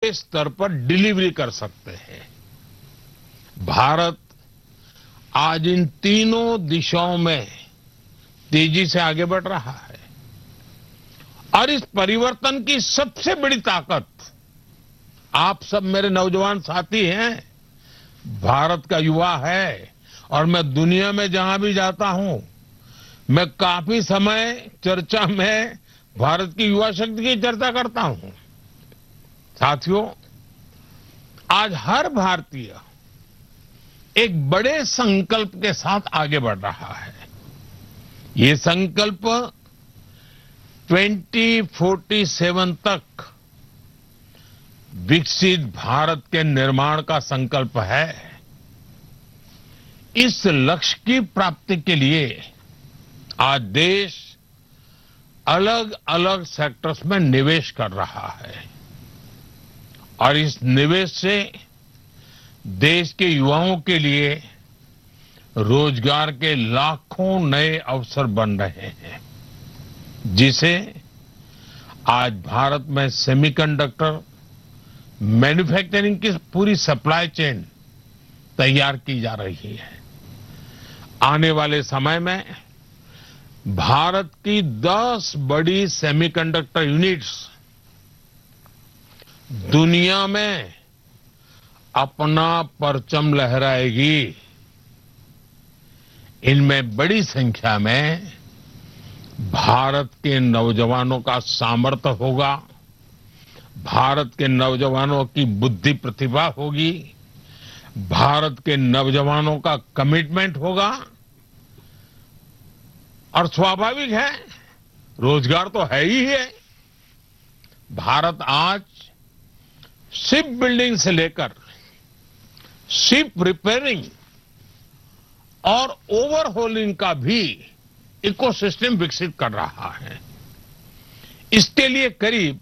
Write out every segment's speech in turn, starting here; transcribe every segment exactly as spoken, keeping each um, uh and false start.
बड़े स्तर पर डिलीवरी कर सकते हैं। भारत आज इन तीनों दिशाओं में तेजी से आगे बढ़ रहा है और इस परिवर्तन की सबसे बड़ी ताकत आप सब मेरे नौजवान साथी हैं, भारत का युवा है। और मैं दुनिया में जहां भी जाता हूं, मैं काफी समय चर्चा में भारत की युवा शक्ति की चर्चा करता हूं। साथियों, आज हर भारतीय एक बड़े संकल्प के साथ आगे बढ़ रहा है। ये संकल्प ट्वेंटी फोर्टी सेवन तक विकसित भारत के निर्माण का संकल्प है। इस लक्ष्य की प्राप्ति के लिए आज देश अलग अलग सेक्टर्स में निवेश कर रहा है और इस निवेश से देश के युवाओं के लिए रोजगार के लाखों नए अवसर बन रहे हैं, जिसे आज भारत में सेमीकंडक्टर मैन्युफैक्चरिंग की पूरी सप्लाई चेन तैयार की जा रही है। आने वाले समय में भारत की दस बड़ी सेमीकंडक्टर यूनिट्स दुनिया में अपना परचम लहराएगी। इनमें बड़ी संख्या में भारत के नौजवानों का सामर्थ्य होगा, भारत के नौजवानों की बुद्धि प्रतिभा होगी, भारत के नौजवानों का कमिटमेंट होगा और स्वाभाविक है, रोजगार तो है ही है। भारत आज शिप बिल्डिंग से लेकर शिप रिपेयरिंग और ओवरहोलिंग का भी इकोसिस्टम विकसित कर रहा है। इसके लिए करीब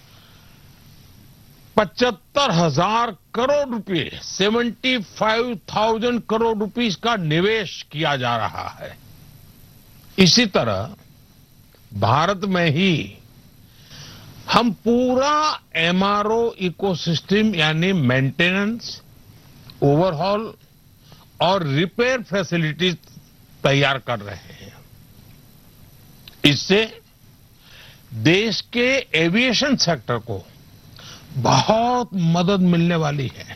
पचहत्तर हजार करोड़ रुपए, seventy five thousand crore rupees का निवेश किया जा रहा है। इसी तरह भारत में ही हम पूरा एमआरओ इकोसिस्टम यानी मेंटेनेंस, ओवरहॉल और रिपेयर फैसिलिटीज तैयार कर रहे हैं। इससे देश के एविएशन सेक्टर को बहुत मदद मिलने वाली है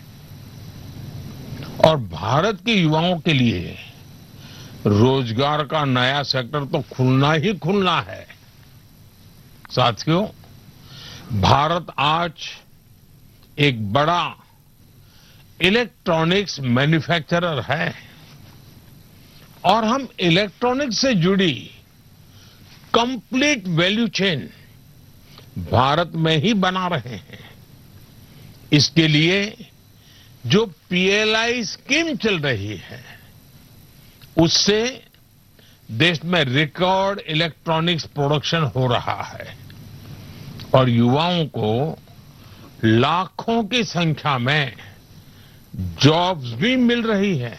और भारत के युवाओं के लिए रोजगार का नया सेक्टर तो खुलना ही खुलना है। साथियों, भारत आज एक बड़ा इलेक्ट्रॉनिक्स मैन्युफैक्चरर है और हम इलेक्ट्रॉनिक्स से जुड़ी कंप्लीट वैल्यू चेन भारत में ही बना रहे हैं। इसके लिए जो पीएलआई स्कीम चल रही है, उससे देश में रिकॉर्ड इलेक्ट्रॉनिक्स प्रोडक्शन हो रहा है और युवाओं को लाखों की संख्या में जॉब्स भी मिल रही है।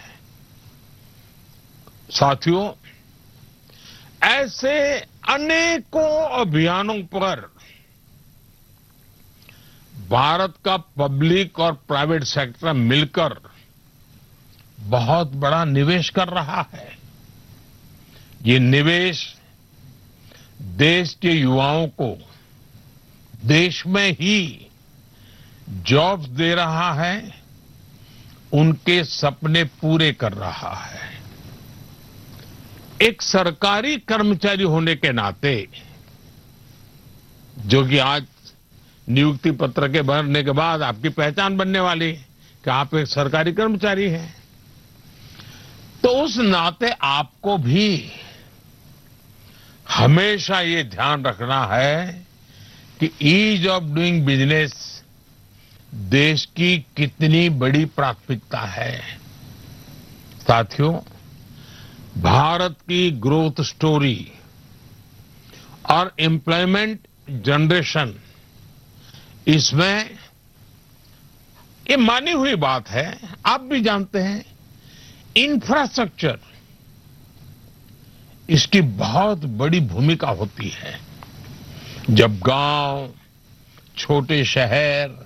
साथियों, ऐसे अनेकों अभियानों पर भारत का पब्लिक और प्राइवेट सेक्टर मिलकर बहुत बड़ा निवेश कर रहा है। ये निवेश देश के युवाओं को देश में ही जॉब्स दे रहा है, उनके सपने पूरे कर रहा है। एक सरकारी कर्मचारी होने के नाते, जो कि आज नियुक्ति पत्र के भरने के बाद आपकी पहचान बनने वाली कि आप एक सरकारी कर्मचारी हैं, तो उस नाते आपको भी हमेशा ये ध्यान रखना है कि ईज ऑफ डूइंग बिजनेस देश की कितनी बड़ी प्राथमिकता है। साथियों, भारत की ग्रोथ स्टोरी और एम्प्लॉयमेंट जनरेशन, इसमें ये मानी हुई बात है, आप भी जानते हैं, इंफ्रास्ट्रक्चर इसकी बहुत बड़ी भूमिका होती है। जब गांव, छोटे शहर